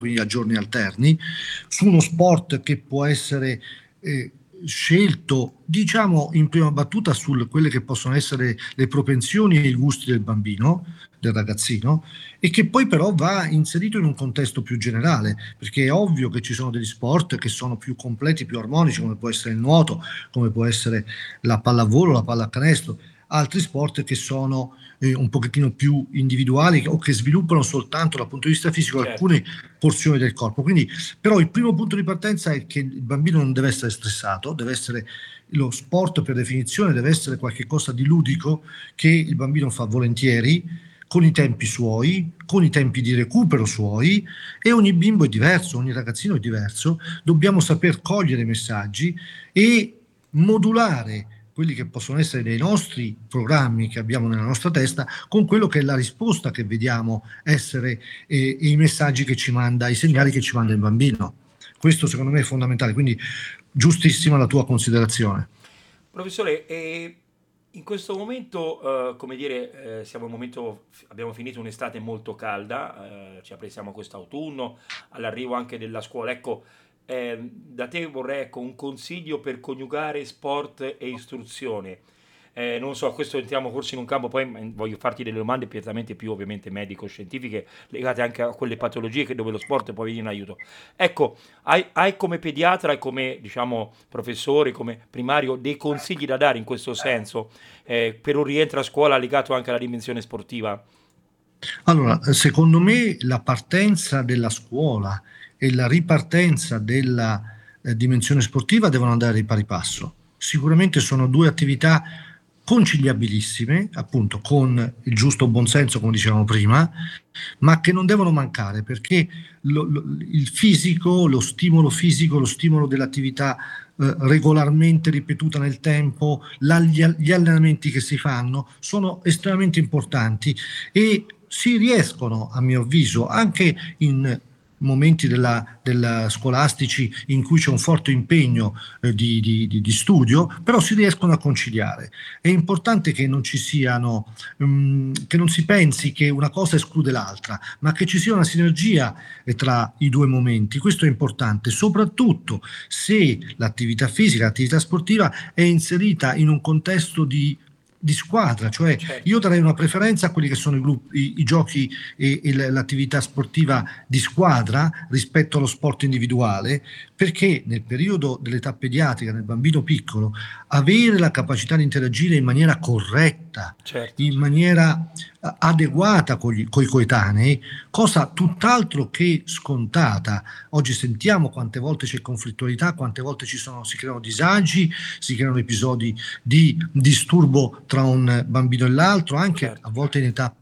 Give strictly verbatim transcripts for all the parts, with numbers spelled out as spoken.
quindi a giorni alterni, su uno sport che può essere eh, scelto, diciamo, in prima battuta su quelle che possono essere le propensioni e i gusti del bambino, del ragazzino, e che poi però va inserito in un contesto più generale, perché è ovvio che ci sono degli sport che sono più completi, più armonici, come può essere il nuoto, come può essere la pallavolo, la pallacanestro, altri sport che sono eh, un pochettino più individuali o che sviluppano soltanto dal punto di vista fisico Certo. alcune porzioni del corpo. Quindi, però il primo punto di partenza è che il bambino non deve essere stressato, deve essere lo sport per definizione deve essere qualcosa di ludico che il bambino fa volentieri, con i tempi suoi, con i tempi di recupero suoi, e ogni bimbo è diverso, ogni ragazzino è diverso, dobbiamo saper cogliere i messaggi e modulare quelli che possono essere dei nostri programmi che abbiamo nella nostra testa con quello che è la risposta che vediamo essere eh, i messaggi che ci manda, i segnali che ci manda il bambino. Questo secondo me è fondamentale, quindi giustissima la tua considerazione. Professore, e in questo momento, eh, come dire, eh, siamo in un momento, abbiamo finito un'estate molto calda, eh, ci apprestiamo a quest'autunno, all'arrivo anche della scuola. Ecco, eh, da te vorrei ecco, un consiglio per coniugare sport e istruzione. Eh, non so, a questo entriamo forse in un campo, poi mm, voglio farti delle domande prettamente più ovviamente medico-scientifiche, legate anche a quelle patologie che dove lo sport può venire in aiuto. Ecco, hai, hai come pediatra e come diciamo professore, come primario, dei consigli da dare in questo senso eh, per un rientro a scuola legato anche alla dimensione sportiva? Allora, secondo me la partenza della scuola e la ripartenza della eh, dimensione sportiva devono andare di pari passo. Sicuramente sono due attività conciliabilissime, appunto, con il giusto buonsenso, come dicevamo prima, ma che non devono mancare perché lo- lo- il fisico, lo stimolo fisico, lo stimolo dell'attività eh, regolarmente ripetuta nel tempo, la- gli, gli allenamenti che si fanno sono estremamente importanti e si riescono, a mio avviso, anche in momenti della, della scolastici in cui c'è un forte impegno eh, di, di- di- di studio, però si riescono a conciliare. È importante che non ci siano, mm, che non si pensi che una cosa esclude l'altra, ma che ci sia una sinergia eh, tra i due momenti. Questo è importante, soprattutto se l'attività fisica, l'attività sportiva è inserita in un contesto di di squadra, cioè io Certo. darei una preferenza a quelli che sono i, gruppi, i, i giochi e, e l'attività sportiva di squadra rispetto allo sport individuale, perché nel periodo dell'età pediatrica, nel bambino piccolo, avere la capacità di interagire in maniera corretta, Certo. in maniera eh, adeguata con i coetanei, cosa tutt'altro che scontata. Oggi sentiamo quante volte c'è conflittualità, quante volte ci sono, si creano disagi, si creano episodi di disturbo tra un bambino e l'altro, anche a Certo. volte in età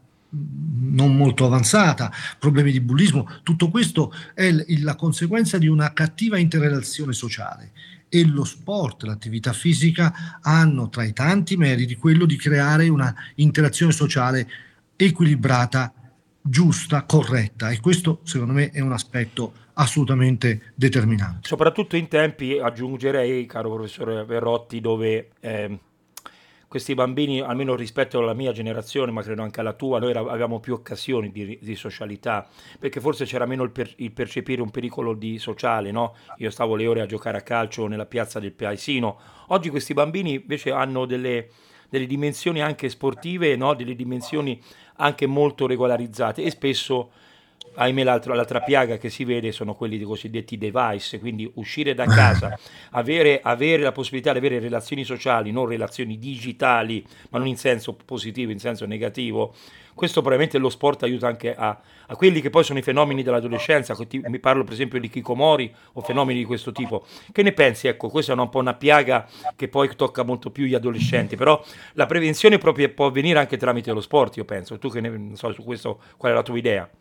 non molto avanzata, problemi di bullismo. Tutto questo è l- la conseguenza di una cattiva interrelazione sociale e lo sport, l'attività fisica hanno tra i tanti meriti quello di creare una interazione sociale equilibrata, giusta, corretta, e questo secondo me è un aspetto assolutamente determinante. Soprattutto in tempi, aggiungerei, caro professore Verrotti, dove ehm, questi bambini, almeno rispetto alla mia generazione, ma credo anche alla tua, noi era- avevamo più occasioni di, di socialità, perché forse c'era meno il, per- il percepire un pericolo di sociale, no? Io stavo le ore a giocare a calcio nella piazza del paesino. Oggi questi bambini invece hanno delle, delle dimensioni anche sportive, no? Delle dimensioni anche molto regolarizzate e spesso ahimè l'altro- l'altra piaga che si vede sono quelli dei cosiddetti device, quindi uscire da casa, avere, avere la possibilità di avere relazioni sociali, non relazioni digitali, ma non in senso positivo, in senso negativo. Questo probabilmente lo sport aiuta anche a, a quelli che poi sono i fenomeni dell'adolescenza, che ti- mi parlo per esempio di Kikomori o fenomeni di questo tipo. Che ne pensi? Ecco, questa è una- un po' una piaga che poi tocca molto più gli adolescenti, però la prevenzione proprio può avvenire anche tramite lo sport, io penso. Tu che ne non so su questo, qual è la tua idea?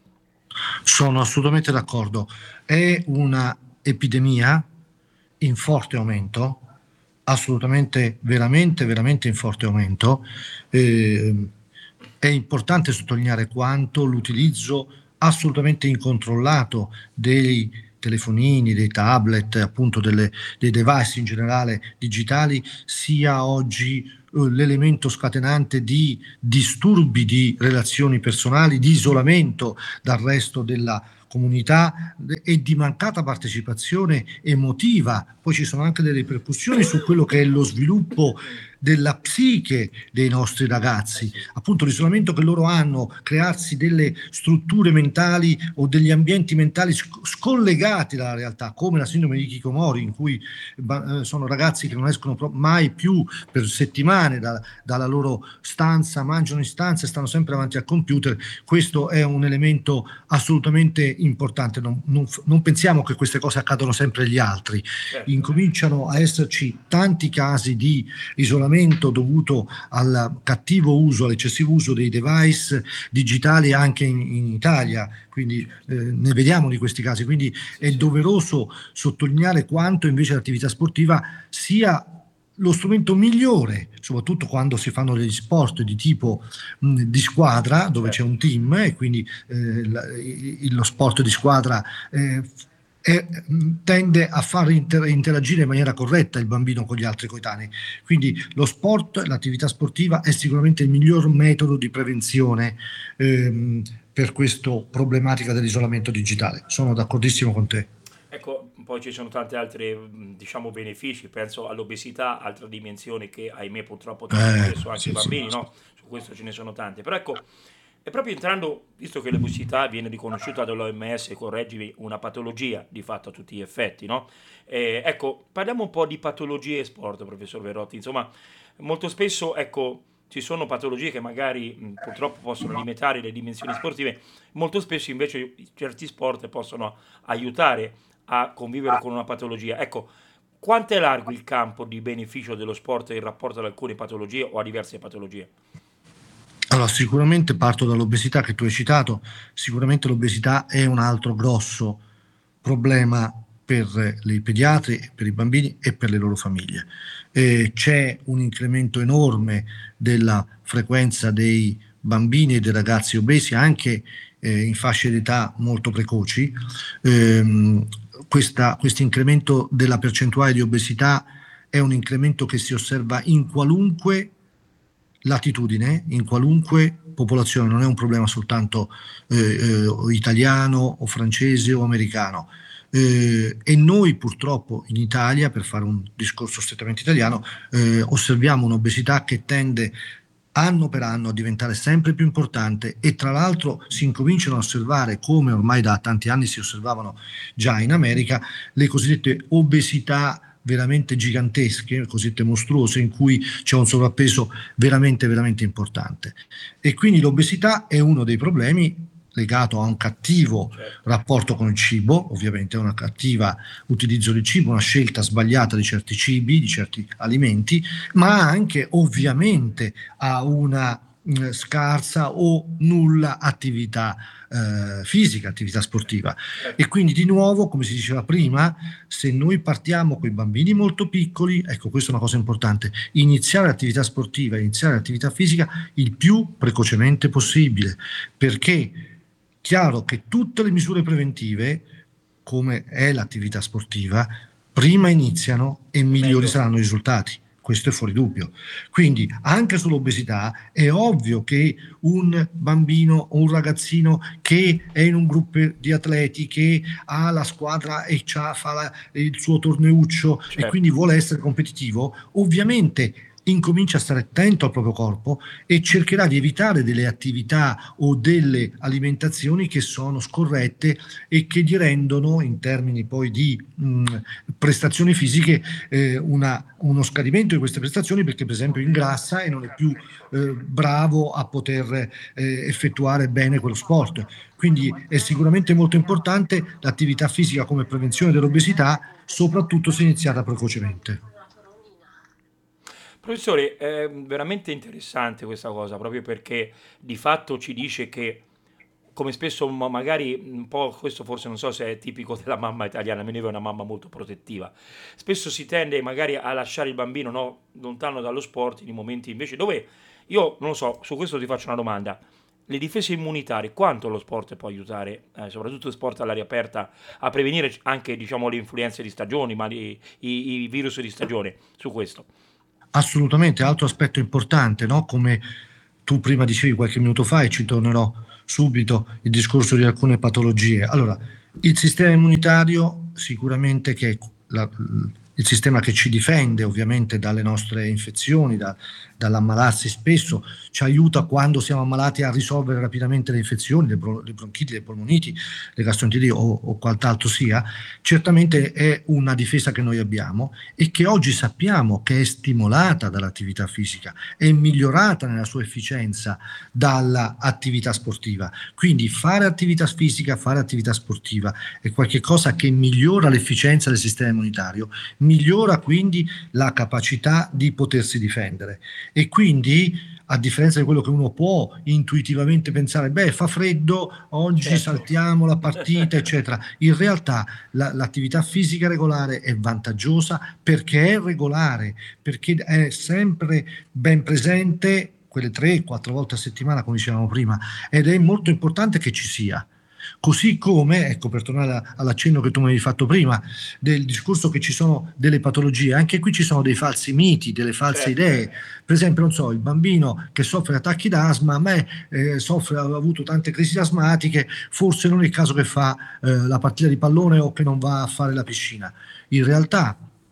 Sono assolutamente d'accordo. È una epidemia in forte aumento, assolutamente, veramente, veramente in forte aumento. Eh, è importante sottolineare quanto l'utilizzo assolutamente incontrollato dei telefonini, dei tablet, appunto delle- dei device in generale digitali sia oggi eh, l'elemento scatenante di disturbi di relazioni personali, di isolamento dal resto della comunità e di mancata partecipazione emotiva. Poi ci sono anche delle ripercussioni su quello che è lo sviluppo della psiche dei nostri ragazzi, appunto l'isolamento che loro hanno, crearsi delle strutture mentali o degli ambienti mentali sc- scollegati dalla realtà, come la sindrome di Hikikomori, in cui eh, sono ragazzi che non escono pro- mai più per settimane da, dalla loro stanza, mangiano in stanza e stanno sempre davanti al computer. Questo è un elemento assolutamente importante. Non, non, non pensiamo che queste cose accadano sempre agli altri. Certo. Incominciano a esserci tanti casi di isolamento dovuto al cattivo uso, all'eccessivo uso dei device digitali anche in, in Italia, quindi eh, ne vediamo di questi casi, quindi è doveroso sottolineare quanto invece l'attività sportiva sia lo strumento migliore, soprattutto quando si fanno degli sport di tipo mh, di squadra, dove c'è un team e quindi eh, la, il, lo sport di squadra eh, è, tende a far inter- interagire in maniera corretta il bambino con gli altri coetanei. Quindi lo sport, l'attività sportiva è sicuramente il miglior metodo di prevenzione ehm, per questa problematica dell'isolamento digitale. Sono d'accordissimo con te. Ecco, poi ci sono tanti altri, mh, diciamo, benefici, penso all'obesità, altra dimensione che ahimè purtroppo tocca Eh, spesso anche i sì, sì. bambini, no? Su questo ce ne sono tante. Però ecco, è proprio entrando, visto che l'obesità viene riconosciuta dall'O M S, correggimi, una patologia di fatto a tutti gli effetti, no? Eh, ecco, parliamo un po' di patologie e sport, professor Verotti. Insomma, molto spesso, ecco, ci sono patologie che magari mh, purtroppo possono limitare le dimensioni sportive, molto spesso invece certi sport possono aiutare a convivere con una patologia. Ecco, quanto è largo il campo di beneficio dello sport in rapporto ad alcune patologie o a diverse patologie? Allora, sicuramente parto dall'obesità che tu hai citato, sicuramente l'obesità è un altro grosso problema per i pediatri, per i bambini e per le loro famiglie. Eh, c'è un incremento enorme della frequenza dei bambini e dei ragazzi obesi anche eh, in fasce d'età molto precoci. Ehm, questo incremento della percentuale di obesità è un incremento che si osserva in qualunque latitudine, in qualunque popolazione, non è un problema soltanto eh, eh, italiano o francese o americano. Eh, e noi purtroppo in Italia, per fare un discorso strettamente italiano, eh, osserviamo un'obesità che tende anno per anno a diventare sempre più importante e tra l'altro si incominciano a osservare, come ormai da tanti anni si osservavano già in America, le cosiddette obesità veramente gigantesche, cosiddette mostruose, in cui c'è un sovrappeso veramente, veramente importante. E quindi l'obesità è uno dei problemi legato a un cattivo Certo. rapporto con il cibo, ovviamente a una cattiva utilizzo del cibo, una scelta sbagliata di certi cibi, di certi alimenti, ma anche ovviamente a una mh, scarsa o nulla attività eh, fisica, attività sportiva. Certo. E quindi di nuovo, come si diceva prima, se noi partiamo con i bambini molto piccoli, ecco, questa è una cosa importante, iniziare l'attività sportiva, iniziare l'attività fisica il più precocemente possibile, perché chiaro che tutte le misure preventive, come è l'attività sportiva, prima iniziano e migliori Meglio. saranno i risultati. Questo è fuori dubbio. Quindi anche sull'obesità è ovvio che un bambino o un ragazzino che è in un gruppo di atleti, che ha la squadra e fa la, il suo torneuccio e Certo. quindi vuole essere competitivo, ovviamente incomincia a stare attento al proprio corpo e cercherà di evitare delle attività o delle alimentazioni che sono scorrette e che gli rendono, in termini poi di mh, prestazioni fisiche, eh, una, uno scadimento di queste prestazioni, perché per esempio ingrassa e non è più eh, bravo a poter eh, effettuare bene quello sport. Quindi è sicuramente molto importante l'attività fisica come prevenzione dell'obesità, soprattutto se iniziata precocemente. Professore, è veramente interessante questa cosa, proprio perché di fatto ci dice che, come spesso ma- magari un po' questo forse non so se è tipico della mamma italiana, mia neve è una mamma molto protettiva, spesso si tende magari a lasciare il bambino, no, lontano dallo sport in momenti invece dove, io non lo so, su questo ti faccio una domanda, le difese immunitarie, quanto lo sport può aiutare, eh, soprattutto sport all'aria aperta, a prevenire anche diciamo le influenze di stagioni, ma i, i i virus di stagione, su questo? Assolutamente, altro aspetto importante, no? Come tu prima dicevi qualche minuto fa, e ci tornerò subito, il discorso di alcune patologie. Allora, il sistema immunitario sicuramente che è la, il sistema che ci difende ovviamente dalle nostre infezioni, da, dall'ammalarsi spesso, ci aiuta quando siamo ammalati a risolvere rapidamente le infezioni, le, bro, le bronchiti, le polmoniti, le gastroenteriti o, o quant'altro sia. Certamente è una difesa che noi abbiamo e che oggi sappiamo che è stimolata dall'attività fisica, è migliorata nella sua efficienza dall'attività sportiva. Quindi fare attività fisica, fare attività sportiva è qualcosa che migliora l'efficienza del sistema immunitario, migliora quindi la capacità di potersi difendere, e quindi, a differenza di quello che uno può intuitivamente pensare, beh, fa freddo, oggi certo. saltiamo la partita, eccetera, in realtà la, l'attività fisica regolare è vantaggiosa perché è regolare, perché è sempre ben presente, quelle tre quattro volte a settimana, come dicevamo prima, ed è molto importante che ci sia. Così come, ecco, per tornare all'accenno che tu mi avevi fatto prima del discorso che ci sono delle patologie, anche qui ci sono dei falsi miti, delle false certo. idee. Per esempio, non so, il bambino che soffre attacchi d'asma, a me eh, soffre, ha avuto tante crisi asmatiche, forse non è il caso che fa eh, la partita di pallone o che non va a fare la piscina. In realtà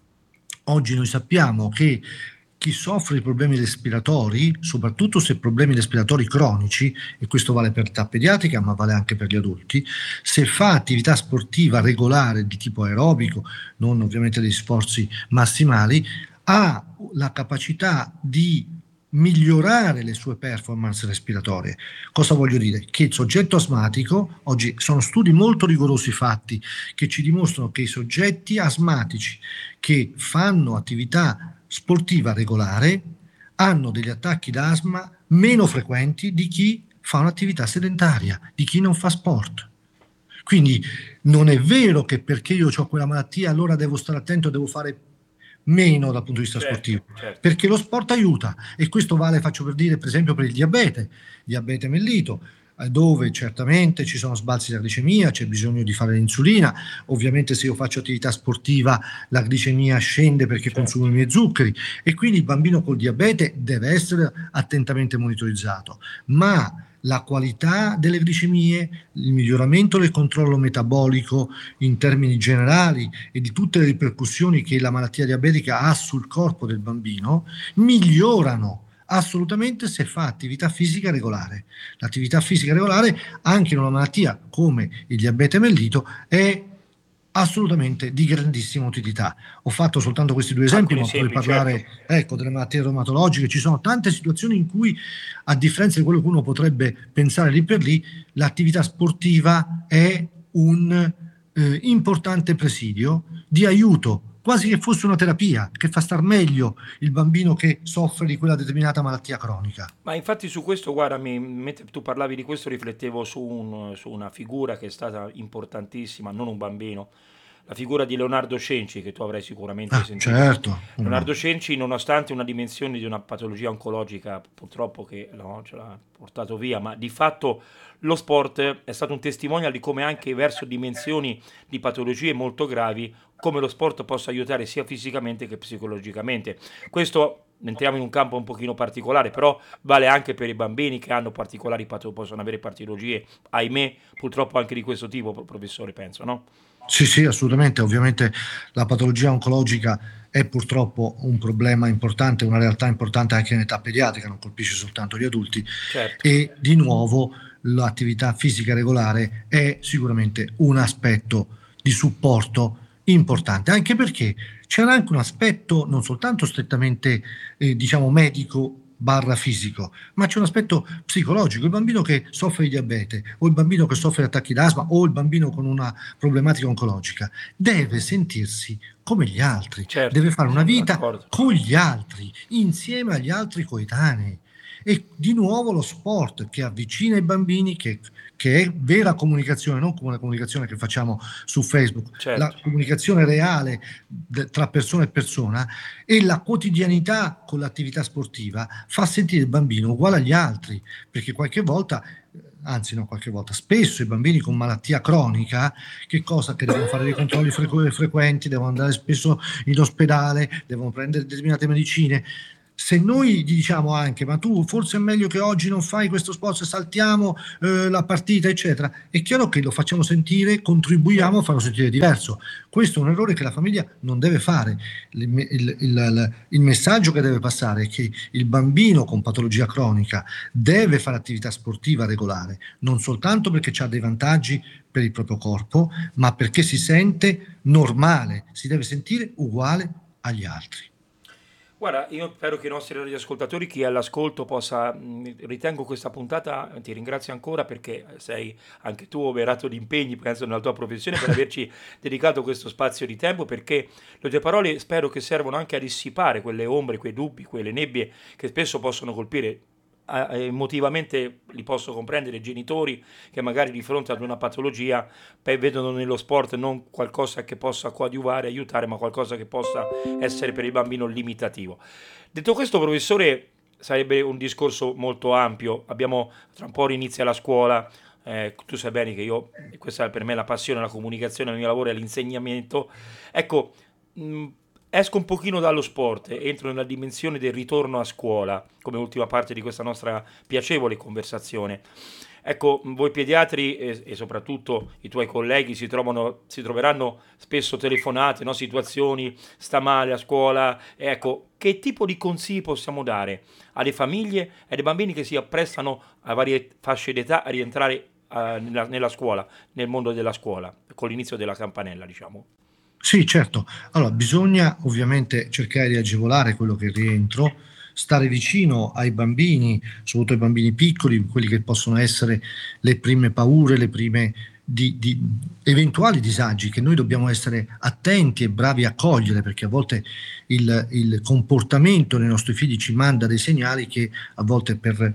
oggi noi sappiamo che chi soffre di problemi respiratori, soprattutto se problemi respiratori cronici, e questo vale per l'età pediatrica ma vale anche per gli adulti, se fa attività sportiva regolare di tipo aerobico, non ovviamente degli sforzi massimali, ha la capacità di migliorare le sue performance respiratorie. Cosa voglio dire? Che il soggetto asmatico, oggi sono studi molto rigorosi fatti che ci dimostrano che i soggetti asmatici che fanno attività sportiva regolare hanno degli attacchi d'asma meno frequenti di chi fa un'attività sedentaria, di chi non fa sport. Quindi non è vero che perché io ho quella malattia allora devo stare attento, devo fare meno dal punto di vista certo, sportivo, certo. perché lo sport aiuta, e questo vale, faccio per dire, per esempio per il diabete, diabete mellito, dove certamente ci sono sbalzi della glicemia, c'è bisogno di fare l'insulina, ovviamente se io faccio attività sportiva la glicemia scende perché certo. consumo i miei zuccheri, e quindi il bambino col diabete deve essere attentamente monitorizzato, ma la qualità delle glicemie, il miglioramento del controllo metabolico in termini generali e di tutte le ripercussioni che la malattia diabetica ha sul corpo del bambino migliorano assolutamente se fa attività fisica regolare. L'attività fisica regolare, anche in una malattia come il diabete mellito, è assolutamente di grandissima utilità. Ho fatto soltanto questi due esempi, ma potrei parlare certo. ecco, delle malattie reumatologiche. Ci sono tante situazioni in cui, a differenza di quello che uno potrebbe pensare lì per lì, l'attività sportiva è un eh, importante presidio di aiuto, quasi che fosse una terapia che fa star meglio il bambino che soffre di quella determinata malattia cronica. Ma infatti su questo, guarda, mi, mentre tu parlavi di questo riflettevo su, un, su una figura che è stata importantissima, non un bambino, la figura di Leonardo Cenci, che tu avrai sicuramente ah, sentito. Certo. Leonardo Cenci, nonostante una dimensione di una patologia oncologica, purtroppo che no, ce l'ha portato via, ma di fatto lo sport è stato un testimonial di come anche verso dimensioni di patologie molto gravi, come lo sport possa aiutare sia fisicamente che psicologicamente. Questo entriamo in un campo un pochino particolare, però vale anche per i bambini che hanno particolari patologie, possono avere patologie, ahimè, purtroppo anche di questo tipo, professore, penso, no? Sì, sì, assolutamente. Ovviamente la patologia oncologica è purtroppo un problema importante, una realtà importante anche in età pediatrica, non colpisce soltanto gli adulti. Certo. E di nuovo l'attività fisica regolare è sicuramente un aspetto di supporto importante, anche perché c'era anche un aspetto non soltanto strettamente eh, diciamo medico barra fisico, ma c'è un aspetto psicologico. Il bambino che soffre di diabete o il bambino che soffre di attacchi d'asma o il bambino con una problematica oncologica deve sentirsi come gli altri, certo, deve fare una vita d'accordo. con gli altri, insieme agli altri coetanei. E di nuovo lo sport che avvicina i bambini, che, che è vera comunicazione, non come una comunicazione che facciamo su Facebook, certo. la comunicazione reale de, tra persona e persona, e la quotidianità con l'attività sportiva fa sentire il bambino uguale agli altri, perché qualche volta, anzi no qualche volta, spesso i bambini con malattia cronica, che cosa? Che devono fare dei controlli frequ- frequenti, devono andare spesso in ospedale, devono prendere determinate medicine, se noi gli diciamo anche, ma tu forse è meglio che oggi non fai questo sport, saltiamo eh, la partita, eccetera, è chiaro che lo facciamo sentire, contribuiamo a farlo sentire diverso. Questo è un errore che la famiglia non deve fare. Il, il, il, il messaggio che deve passare è che il bambino con patologia cronica deve fare attività sportiva regolare, non soltanto perché ha dei vantaggi per il proprio corpo, ma perché si sente normale, si deve sentire uguale agli altri. Guarda, io spero che i nostri radioascoltatori, chi è all'ascolto, possa, mh, ritengo questa puntata, ti ringrazio ancora perché sei anche tu operato di impegni, penso, nella tua professione, per averci dedicato questo spazio di tempo, perché le tue parole spero che servano anche a dissipare quelle ombre, quei dubbi, quelle nebbie che spesso possono colpire. a- Emotivamente li posso comprendere, i genitori che magari di fronte ad una patologia poi vedono nello sport non qualcosa che possa coadiuvare, aiutare, ma qualcosa che possa essere per il bambino limitativo. Detto questo, professore, sarebbe un discorso molto ampio. Abbiamo tra un po' inizia la scuola. Eh, tu sai bene che io, questa è per me la passione, la comunicazione, il mio lavoro è l'insegnamento. Ecco, mh, esco un pochino dallo sport, e entro nella dimensione del ritorno a scuola, come ultima parte di questa nostra piacevole conversazione. Ecco, voi pediatri e, e soprattutto i tuoi colleghi si trovano, si troveranno spesso telefonate, no? Situazioni, sta male a scuola. Ecco, che tipo di consigli possiamo dare alle famiglie e ai bambini che si apprestano a varie fasce d'età a rientrare eh, nella, nella scuola, nel mondo della scuola, con l'inizio della campanella, diciamo? Sì, certo. Allora, bisogna ovviamente cercare di agevolare quello che è il rientro, stare vicino ai bambini, soprattutto ai bambini piccoli, quelli che possono essere le prime paure, le prime di, di eventuali disagi che noi dobbiamo essere attenti e bravi a cogliere, perché a volte il, il comportamento dei nostri figli ci manda dei segnali che a volte per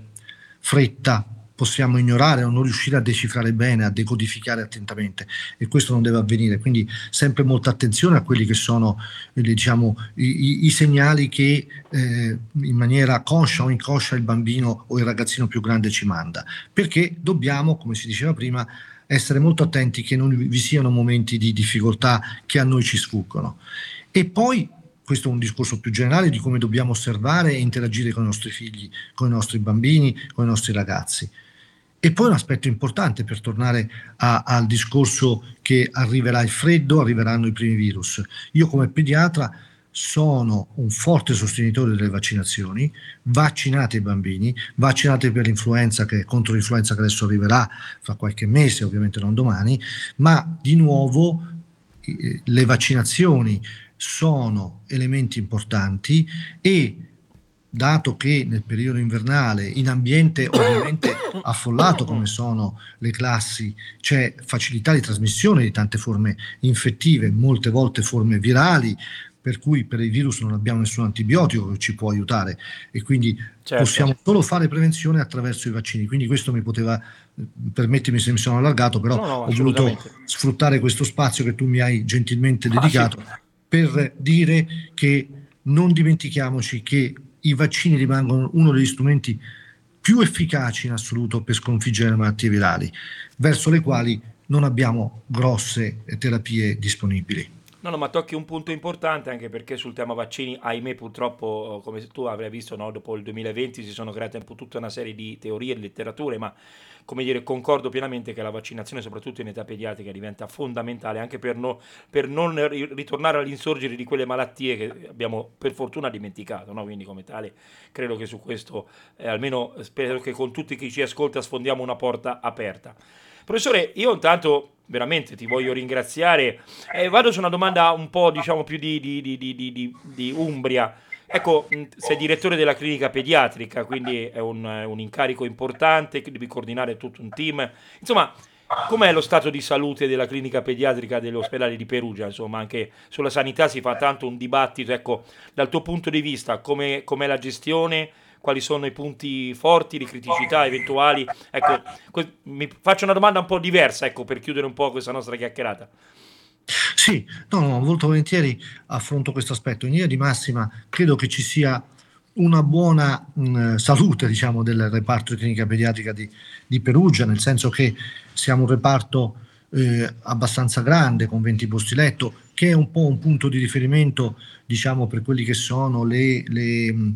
fretta possiamo ignorare o non riuscire a decifrare bene, a decodificare attentamente, e questo non deve avvenire. Quindi sempre molta attenzione a quelli che sono eh, diciamo, i, i- i segnali che eh, in maniera conscia o inconscia il bambino o il ragazzino più grande ci manda, perché dobbiamo, come si diceva prima, essere molto attenti che non vi siano momenti di difficoltà che a noi ci sfuggono. E poi questo è un discorso più generale di come dobbiamo osservare e interagire con i nostri figli, con i nostri bambini, con i nostri ragazzi. E poi un aspetto importante per tornare a- al discorso che arriverà il freddo, arriveranno i primi virus. Io come pediatra sono un forte sostenitore delle vaccinazioni, vaccinate i bambini, vaccinate per l'influenza che, contro l'influenza che adesso arriverà fra qualche mese, ovviamente non domani, ma di nuovo eh, le vaccinazioni sono elementi importanti, e dato che nel periodo invernale, in ambiente ovviamente affollato come sono le classi, c'è facilità di trasmissione di tante forme infettive, molte volte forme virali, per cui per i virus non abbiamo nessun antibiotico che ci può aiutare, e quindi Certo. possiamo solo fare prevenzione attraverso i vaccini. Quindi questo mi poteva, eh, permettimi se mi sono allargato, però No, no, ho voluto assolutamente. sfruttare questo spazio che tu mi hai gentilmente Ah, sì. dedicato per dire che non dimentichiamoci che i vaccini rimangono uno degli strumenti più efficaci in assoluto per sconfiggere le malattie virali, verso le quali non abbiamo grosse terapie disponibili. No, no, ma tocchi un punto importante anche perché sul tema vaccini, ahimè, purtroppo, come tu avrai visto, no, dopo il duemilaventi si sono create un po' tutta una serie di teorie e letterature, ma come dire, concordo pienamente che la vaccinazione, soprattutto in età pediatrica, diventa fondamentale anche per, no- per non ri- ritornare all'insorgere di quelle malattie che abbiamo per fortuna dimenticato, no? Quindi come tale credo che su questo, eh, almeno spero che con tutti chi ci ascolta sfondiamo una porta aperta. Professore, io intanto veramente ti voglio ringraziare. Eh, vado su una domanda un po', diciamo, più di, di- di- di- di- di- di Umbria. Ecco, mh, sei direttore della clinica pediatrica, quindi è un, è un incarico importante, che devi coordinare tutto un team. Insomma, com'è lo stato di salute della clinica pediatrica dell'ospedale di Perugia? Insomma, anche sulla sanità si fa tanto un dibattito. Ecco, dal tuo punto di vista, come, com'è la gestione? Quali sono i punti forti, di criticità eventuali? Ecco, que- mi faccio una domanda un po' diversa, ecco, per chiudere un po' questa nostra chiacchierata. Sì, no, no, molto volentieri affronto questo aspetto. In linea di massima credo che ci sia una buona mh, salute, diciamo, del reparto di clinica pediatrica di, di Perugia, nel senso che siamo un reparto eh, abbastanza grande, con venti posti letto, che è un po' un punto di riferimento, diciamo, per quelli che sono le, le, mh,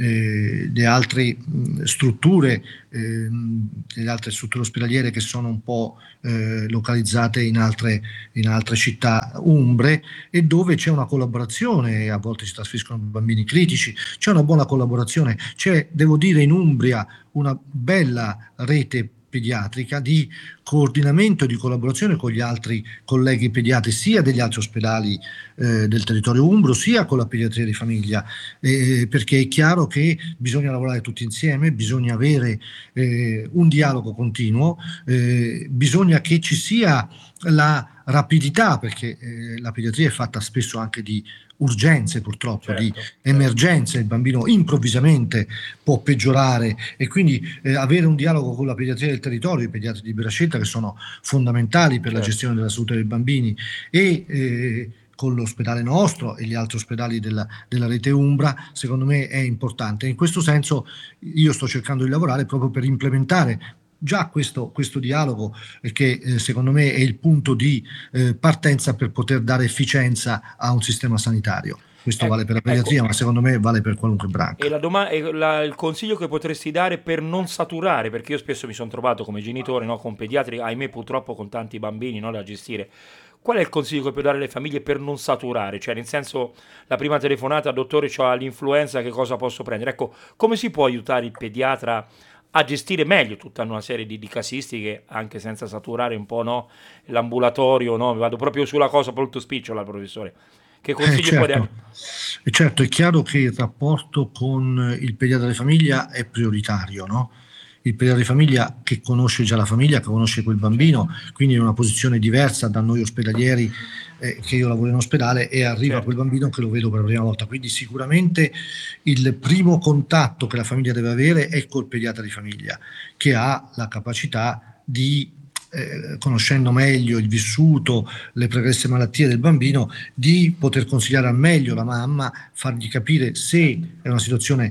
eh, le altre mh, strutture, eh, le altre strutture ospedaliere che sono un po' eh, localizzate in altre, in altre città umbre, e dove c'è una collaborazione, a volte si trasferiscono bambini critici, c'è una buona collaborazione, c'è, devo dire, in Umbria una bella rete pediatrica di coordinamento e di collaborazione con gli altri colleghi pediatri, sia degli altri ospedali eh, del territorio umbro, sia con la pediatria di famiglia, eh, perché è chiaro che bisogna lavorare tutti insieme, bisogna avere eh, un dialogo continuo, eh, bisogna che ci sia la rapidità, perché eh, la pediatria è fatta spesso anche di urgenze, purtroppo, Certo, di certo. emergenze, il bambino improvvisamente può peggiorare, e quindi eh, avere un dialogo con la pediatria del territorio, i pediatri di libera scelta, che sono fondamentali per la Certo. gestione della salute dei bambini, e eh, con l'ospedale nostro e gli altri ospedali della, della rete Umbra, secondo me è importante. In questo senso io sto cercando di lavorare proprio per implementare già questo, questo dialogo, eh, che eh, secondo me è il punto di eh, partenza per poter dare efficienza a un sistema sanitario. Questo Ecco, vale per la ecco. pediatria, ma secondo me vale per qualunque E branca. la doma- e la- il consiglio che potresti dare per non saturare, perché io spesso mi sono trovato come genitore, no, con pediatri, ahimè purtroppo con tanti bambini, no, da gestire. Qual è il consiglio che puoi dare alle famiglie per non saturare? Cioè, nel senso, la prima telefonata, dottore, c'ho l'influenza, che cosa posso prendere? Ecco, come si può aiutare il pediatra a gestire meglio tutta una serie di, di casistiche, anche senza saturare un po', no, l'ambulatorio, no? Vado proprio sulla cosa molto spicciola, professore. Che Eh, consigli puoi dare? certo. Eh, certo, è chiaro che il rapporto con il pediatra di famiglia è prioritario, no? Il pediatra di famiglia che conosce già la famiglia, che conosce quel bambino, quindi in una posizione diversa da noi ospedalieri, eh, che io lavoro in ospedale, e arriva Certo. quel bambino che lo vedo per la prima volta. Quindi sicuramente il primo contatto che la famiglia deve avere è col pediatra di famiglia, che ha la capacità di, eh, conoscendo meglio il vissuto, le pregresse malattie del bambino, di poter consigliare al meglio la mamma, fargli capire se è una situazione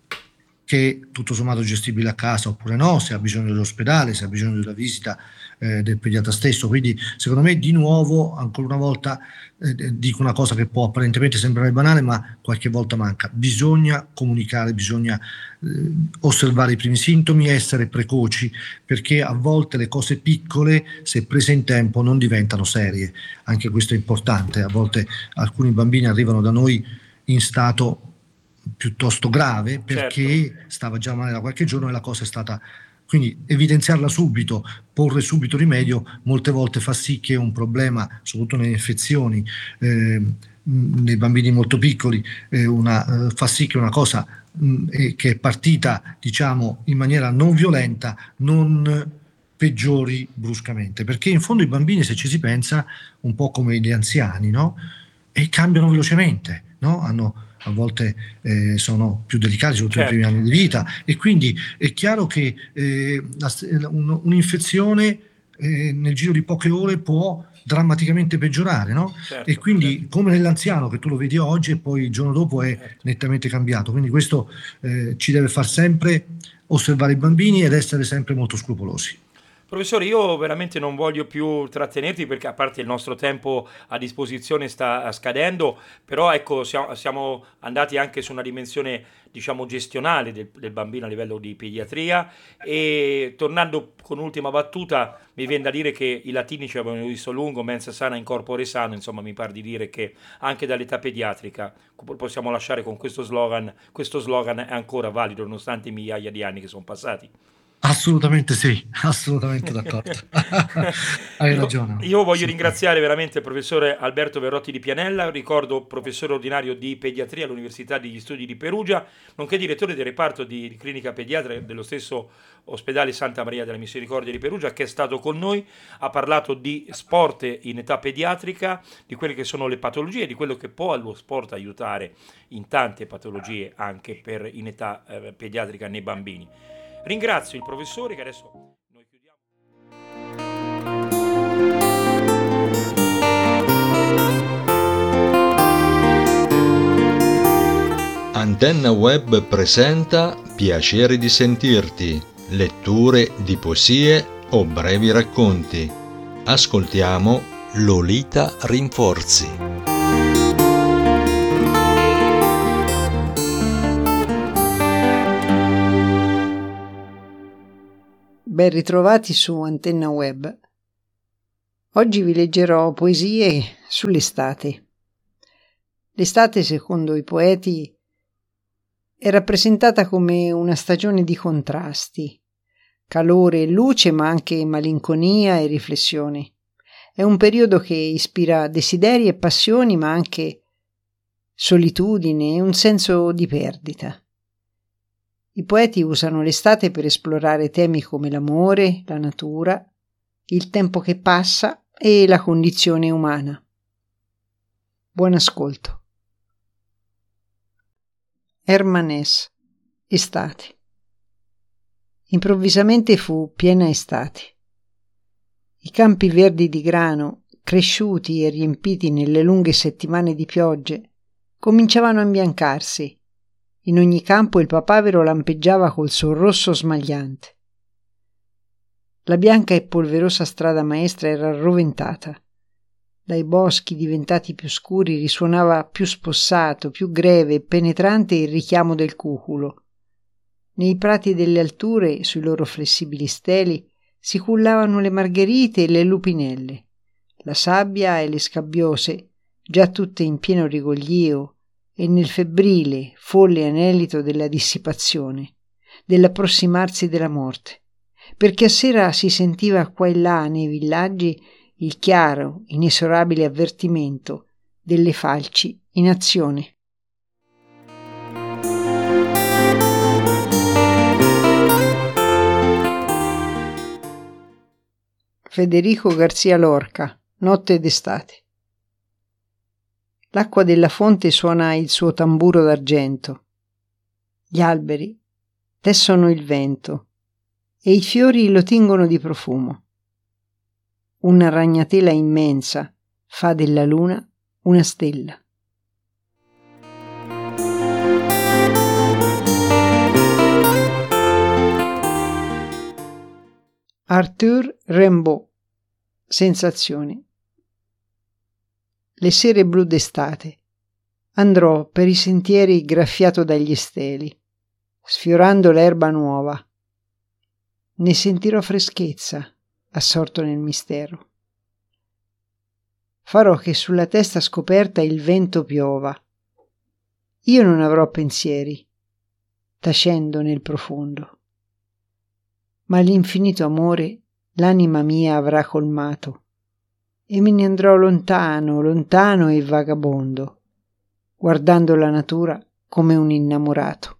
che tutto sommato è gestibile a casa oppure no, se ha bisogno dell'ospedale, se ha bisogno della visita eh, del pediatra stesso. Quindi secondo me, di nuovo, ancora una volta, eh, dico una cosa che può apparentemente sembrare banale, ma qualche volta manca: bisogna comunicare, bisogna eh, osservare i primi sintomi, essere precoci, perché a volte le cose piccole, se prese in tempo, non diventano serie. Anche questo è importante. A volte alcuni bambini arrivano da noi in stato piuttosto grave, Certo. perché stava già male da qualche giorno e la cosa è stata... Quindi evidenziarla subito, porre subito rimedio, molte volte fa sì che un problema, soprattutto nelle infezioni, eh, nei bambini molto piccoli, eh, una, eh, fa sì che una cosa mh, eh, che è partita, diciamo, in maniera non violenta, non peggiori bruscamente. Perché in fondo i bambini, se ci si pensa, un po' come gli anziani, no? E cambiano velocemente, no? Hanno a volte eh, sono più delicati, soprattutto nei primi Certo. anni di vita, e quindi è chiaro che eh, la- un- un'infezione eh, nel giro di poche ore può drammaticamente peggiorare, no? E Certo, quindi, certo, come nell'anziano, che tu lo vedi oggi e poi il giorno dopo è certo. nettamente cambiato. Quindi questo eh, ci deve far sempre osservare i bambini ed essere sempre molto scrupolosi. Professore, io veramente non voglio più trattenerti perché a parte il nostro tempo a disposizione sta scadendo, però ecco, siamo, siamo andati anche su una dimensione, diciamo, gestionale del, del bambino a livello di pediatria e tornando con un'ultima battuta, mi viene da dire che i latini ci avevano visto lungo, mens sana in corpore sano, insomma mi pare di dire che anche dall'età pediatrica possiamo lasciare con questo slogan, questo slogan è ancora valido nonostante i migliaia di anni che sono passati. Assolutamente sì, assolutamente d'accordo. Hai Io, ragione, io voglio assolutamente. ringraziare veramente il professore Alberto Verrotti di Pianella, ricordo professore ordinario di pediatria all'Università degli Studi di Perugia, nonché direttore del reparto di, di clinica pediatra dello stesso ospedale Santa Maria della Misericordia di Perugia, che è stato con noi, ha parlato di sport in età pediatrica, di quelle che sono le patologie, di quello che può lo sport aiutare in tante patologie anche per in età eh, pediatrica nei bambini. Ringrazio il professore che adesso noi chiudiamo. Antenna Web presenta Piacere di sentirti, letture di poesie o brevi racconti, Ascoltiamo Lolita Rinforzi. Ben ritrovati su Antenna Web. Oggi vi leggerò poesie sull'estate. L'estate, secondo i poeti, è rappresentata come una stagione di contrasti, calore e luce, ma anche malinconia e riflessione. È un periodo che ispira desideri e passioni, ma anche solitudine e un senso di perdita. I poeti usano l'estate per esplorare temi come l'amore, la natura, il tempo che passa e la condizione umana. Buon ascolto. Hermann Hesse, estate. Improvvisamente fu piena estate. I campi verdi di grano, cresciuti e riempiti nelle lunghe settimane di piogge, cominciavano a imbiancarsi. In ogni campo il papavero lampeggiava col suo rosso smagliante. La bianca e polverosa strada maestra era arroventata. Dai boschi diventati più scuri risuonava più spossato, più greve e penetrante il richiamo del cuculo. Nei prati delle alture, sui loro flessibili steli, si cullavano le margherite e le lupinelle, la sabbia e le scabbiose, già tutte in pieno rigoglio e nel febbrile, folle anelito della dissipazione, dell'approssimarsi della morte, perché a sera si sentiva qua e là nei villaggi il chiaro, inesorabile avvertimento delle falci in azione. Federico Garcia Lorca, Notte d'estate. L'acqua della fonte suona il suo tamburo d'argento. Gli alberi tessono il vento e i fiori lo tingono di profumo. Una ragnatela immensa fa della luna una stella. Arthur Rimbaud, Sensazioni. Le sere blu d'estate. Andrò per i sentieri graffiato dagli steli, sfiorando l'erba nuova. Ne sentirò freschezza, assorto nel mistero. Farò che sulla testa scoperta il vento piova. Io non avrò pensieri, tacendo nel profondo. Ma l'infinito amore l'anima mia avrà colmato, e me ne andrò lontano, lontano e vagabondo, guardando la natura come un innamorato.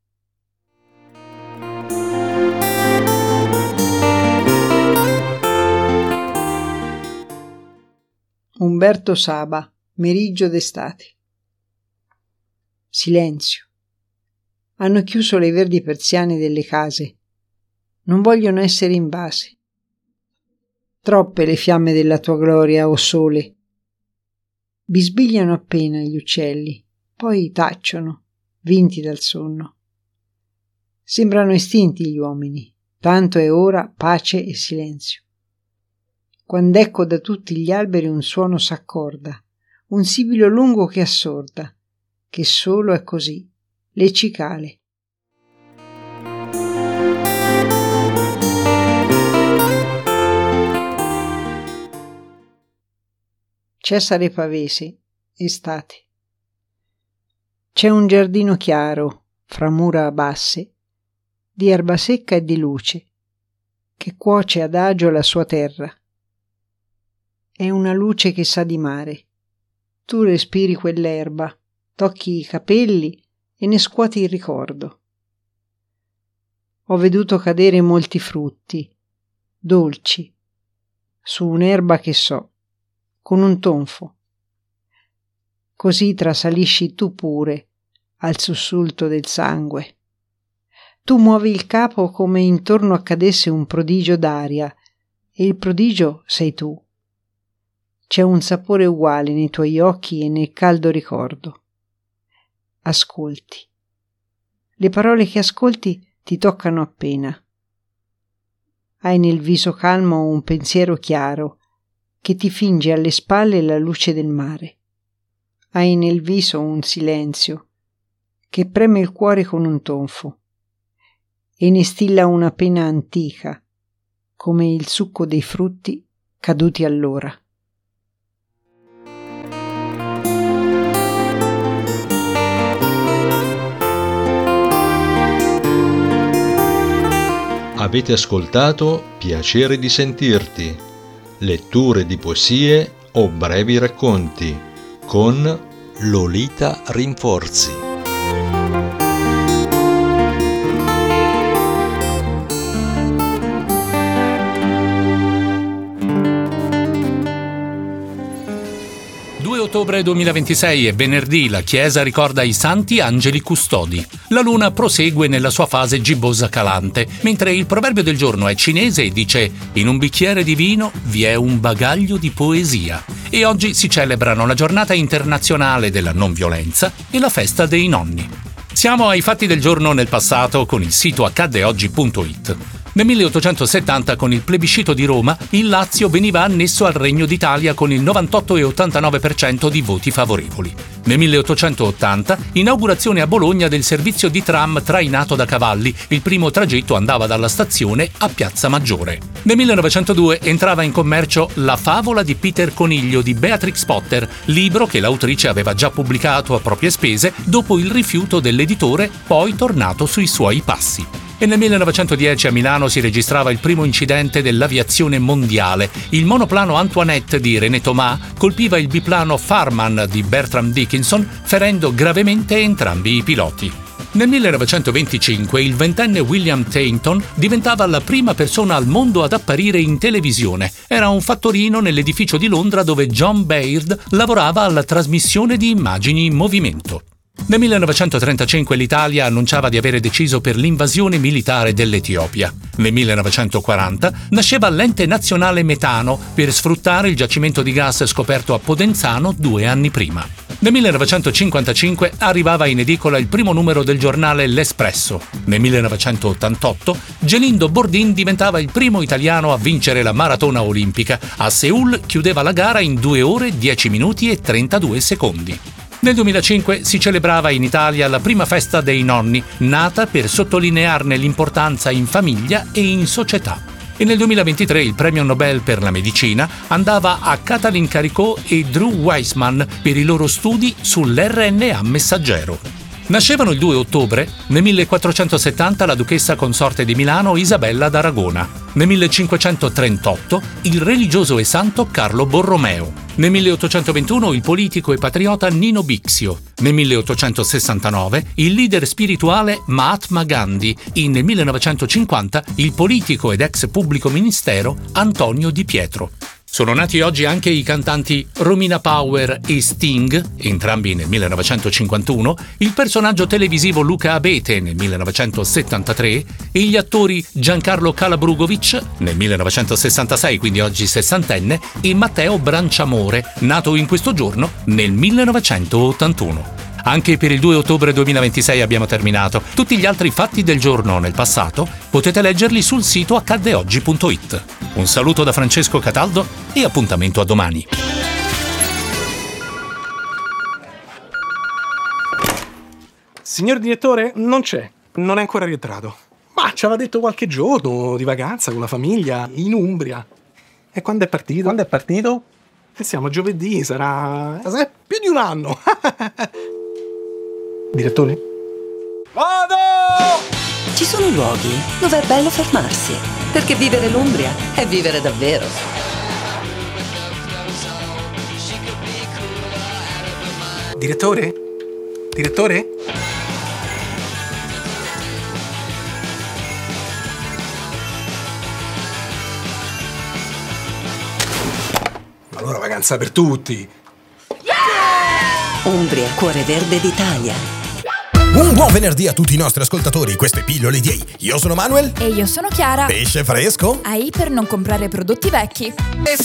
Umberto Saba, Meriggio d'estate. Silenzio. Hanno chiuso le verdi persiane delle case. Non vogliono essere invasi. Troppe le fiamme della tua gloria, o sole. Bisbigliano appena gli uccelli, poi tacciono, vinti dal sonno. Sembrano estinti gli uomini, tanto è ora pace e silenzio. Quand'ecco da tutti gli alberi un suono s'accorda, un sibilo lungo che assorda, che solo è così, le cicale. Cesare Pavese, estate. C'è un giardino chiaro, fra mura basse, di erba secca e di luce, che cuoce adagio la sua terra. È una luce che sa di mare. Tu respiri quell'erba, tocchi i capelli e ne scuoti il ricordo. Ho veduto cadere molti frutti, dolci, su un'erba che so, con un tonfo. Così trasalisci tu pure al sussulto del sangue. Tu muovi il capo come intorno accadesse un prodigio d'aria, e il prodigio sei tu. C'è un sapore uguale nei tuoi occhi e nel caldo ricordo. Ascolti. Le parole che ascolti ti toccano appena. Hai nel viso calmo un pensiero chiaro che ti finge alle spalle la luce del mare. Hai nel viso un silenzio che preme il cuore con un tonfo e ne stilla una pena antica, come il succo dei frutti caduti allora. Avete ascoltato Piacere di sentirti, letture di poesie o brevi racconti con Lolita Rinforzi. due ottobre duemilaventisei è venerdì, la Chiesa ricorda i santi angeli custodi. La luna prosegue nella sua fase gibbosa calante, mentre il proverbio del giorno è cinese e dice «In un bicchiere di vino vi è un bagaglio di poesia». E oggi si celebrano la giornata internazionale della non violenza e la festa dei nonni. Siamo ai fatti del giorno nel passato con il sito accadde oggi punto it. Nel milleottocentosettanta, con il plebiscito di Roma, il Lazio veniva annesso al Regno d'Italia con il novantotto virgola ottantanove per cento di voti favorevoli. Nel milleottocentottanta, inaugurazione a Bologna del servizio di tram trainato da cavalli. Il primo tragitto andava dalla stazione a Piazza Maggiore. Nel millenovecentodue entrava in commercio La favola di Peter Coniglio di Beatrix Potter, libro che l'autrice aveva già pubblicato a proprie spese dopo il rifiuto dell'editore, poi tornato sui suoi passi. E nel millenovecentodieci a Milano si registrava il primo incidente dell'aviazione mondiale. Il monoplano Antoinette di René Thomas colpiva il biplano Farman di Bertram Dickinson, ferendo gravemente entrambi i piloti. Nel millenovecentoventicinque il ventenne William Tainton diventava la prima persona al mondo ad apparire in televisione. Era un fattorino nell'edificio di Londra dove John Baird lavorava alla trasmissione di immagini in movimento. Nel millenovecentotrentacinque l'Italia annunciava di avere deciso per l'invasione militare dell'Etiopia. Nel millenovecentoquaranta nasceva l'Ente Nazionale Metano per sfruttare il giacimento di gas scoperto a Podenzano due anni prima. Nel millenovecentocinquantacinque arrivava in edicola il primo numero del giornale L'Espresso. Nel millenovecentottantotto Gelindo Bordin diventava il primo italiano a vincere la maratona olimpica. A Seul chiudeva la gara in due ore, dieci minuti e trentadue secondi. Nel duemilacinque si celebrava in Italia la prima festa dei nonni, nata per sottolinearne l'importanza in famiglia e in società. E nel duemilaventitré il premio Nobel per la medicina andava a Katalin Karikó e Drew Weissman per i loro studi sull'erre enne a messaggero. Nascevano il due ottobre, nel millequattrocentosettanta la duchessa consorte di Milano Isabella d'Aragona, nel millecinquecentotrentotto il religioso e santo Carlo Borromeo, nel milleottocentoventuno il politico e patriota Nino Bixio, nel milleottocentosessantanove il leader spirituale Mahatma Gandhi e nel millenovecentocinquanta il politico ed ex pubblico ministero Antonio Di Pietro. Sono nati oggi anche i cantanti Romina Power e Sting, entrambi nel millenovecentocinquantuno, il personaggio televisivo Luca Abete nel millenovecentosettantatré e gli attori Giancarlo Calabrugovic nel millenovecentosessantasei, quindi oggi sessantenne, e Matteo Branciamore, nato in questo giorno nel millenovecentottantuno. Anche per il due ottobre duemilaventisei abbiamo terminato. Tutti gli altri fatti del giorno nel passato potete leggerli sul sito accadde oggi punto it. Un saluto da Francesco Cataldo e appuntamento a domani. Signor direttore, non c'è. Non è ancora rientrato. Ma ci aveva detto qualche giorno di vacanza con la famiglia in Umbria. E quando è partito? Quando è partito? E siamo a giovedì, sarà... sarà più di un anno. Direttore? Vado! Ci sono luoghi dove è bello fermarsi, perché vivere l'Umbria è vivere davvero. Direttore? Direttore? Allora vacanza per tutti. Umbria, cuore verde d'Italia. Un buon venerdì a tutti i nostri ascoltatori, queste pillole di A I. Io sono Manuel. E io sono Chiara. Pesce fresco. A I per non comprare prodotti vecchi.